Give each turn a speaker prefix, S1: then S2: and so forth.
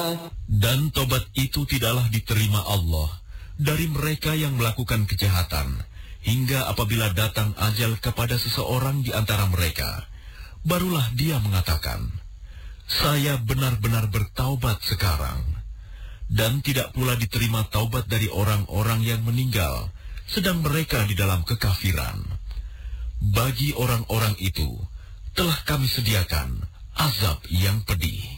S1: Dan tobat itu tidaklah diterima Allah dari mereka yang melakukan kejahatan, hingga apabila datang ajal kepada seseorang di antara mereka, barulah dia mengatakan, "Saya benar-benar bertaubat sekarang." Dan tidak pula diterima taubat dari orang-orang yang meninggal, sedang mereka di dalam kekafiran. Bagi orang-orang itu, telah kami sediakan azab yang pedih.